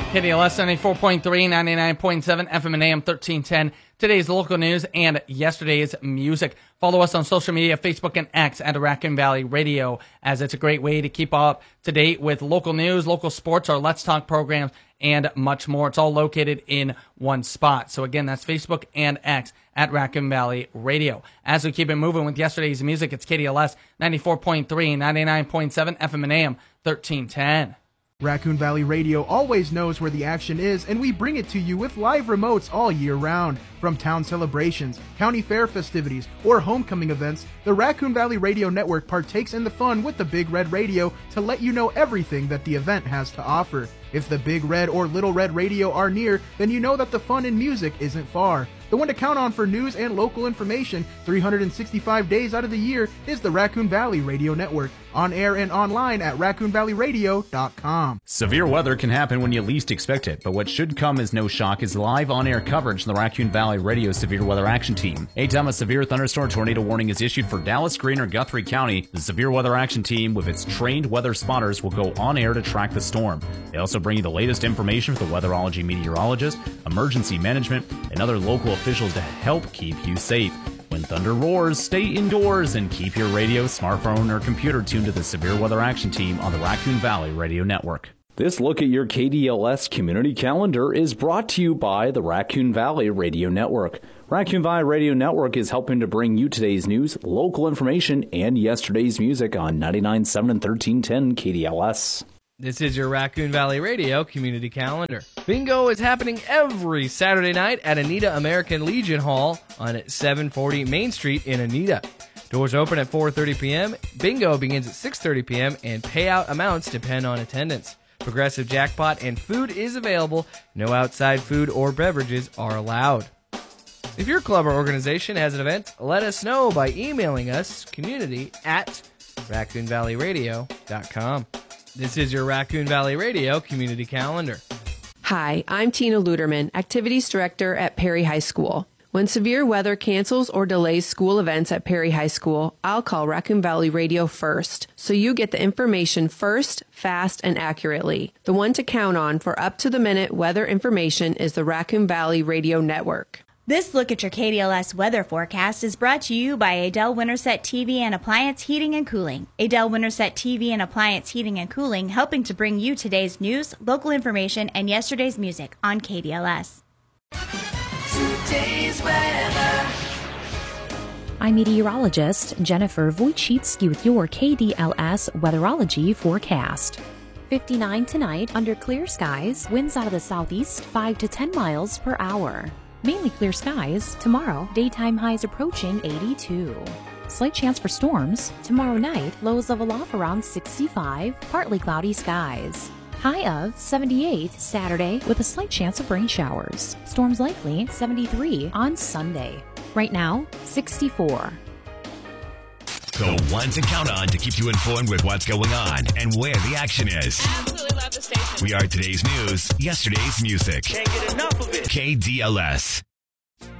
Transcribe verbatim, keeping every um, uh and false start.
K D L S ninety-four point three, ninety-nine point seven, F M and A M thirteen ten. Today's local news and yesterday's music. Follow us on social media, Facebook and X at Raccoon Valley Radio, as it's a great way to keep up to date with local news, local sports, our Let's Talk programs, and much more. It's all located in one spot. So again, that's Facebook and X at Raccoon Valley Radio. As we keep it moving with yesterday's music, it's K D L S ninety-four point three, ninety-nine point seven, F M and A M thirteen ten. Raccoon Valley Radio always knows where the action is, and we bring it to you with live remotes all year round. From town celebrations, county fair festivities, or homecoming events, the Raccoon Valley Radio Network partakes in the fun with the Big Red Radio to let you know everything that the event has to offer. If the Big Red or Little Red Radio are near, then you know that the fun in music isn't far. The one to count on for news and local information three hundred sixty-five days out of the year is the Raccoon Valley Radio Network, on air and online at raccoon valley radio dot com. Severe weather can happen when you least expect it, but what should come as no shock is live on-air coverage from the Raccoon Valley Radio Severe Weather Action Team. Anytime a severe thunderstorm tornado warning is issued for Dallas, Greene, or Guthrie County, the Severe Weather Action Team, with its trained weather spotters, will go on-air to track the storm. They also bring you the latest information from the weatherology meteorologist, emergency management, and other local officials to help keep you safe. When thunder roars, stay indoors and keep your radio, smartphone, or computer tuned to the Severe Weather Action Team on the Raccoon Valley Radio Network. This look at your K D L S community calendar is brought to you by the Raccoon Valley Radio Network. Raccoon Valley Radio Network is helping to bring you today's news, local information, and yesterday's music on ninety-nine point seven and thirteen ten K D L S. This is your Raccoon Valley Radio Community Calendar. Bingo is happening every Saturday night at Anita American Legion Hall on seven forty Main Street in Anita. Doors open at four thirty p.m., bingo begins at six thirty p.m., and payout amounts depend on attendance. Progressive jackpot and food is available. No outside food or beverages are allowed. If your club or organization has an event, let us know by emailing us, community at raccoon valley radio dot com. This is your Raccoon Valley Radio Community Calendar. Hi, I'm Tina Luderman, Activities Director at Perry High School. When severe weather cancels or delays school events at Perry High School, I'll call Raccoon Valley Radio first, so you get the information first, fast, and accurately. The one to count on for up-to-the-minute weather information is the Raccoon Valley Radio Network. This look at your K D L S weather forecast is brought to you by Adel Winterset T V and Appliance Heating and Cooling. Adel Winterset T V and Appliance Heating and Cooling, helping to bring you today's news, local information, and yesterday's music on K D L S. Today's weather. I'm meteorologist Jennifer Wojcicki with your K D L S weatherology forecast. fifty-nine tonight, under clear skies, winds out of the southeast five to ten miles per hour. Mainly clear skies. Tomorrow, daytime highs approaching eighty-two. Slight chance for storms. Tomorrow night, lows level off around sixty-five, partly cloudy skies. High of seventy-eight Saturday with a slight chance of rain showers. Storms likely seventy-three on Sunday. Right now, sixty-four. The one to count on to keep you informed with what's going on and where the action is. Absolutely love the station. We are today's news, yesterday's music. Can't get enough of it. K D L S.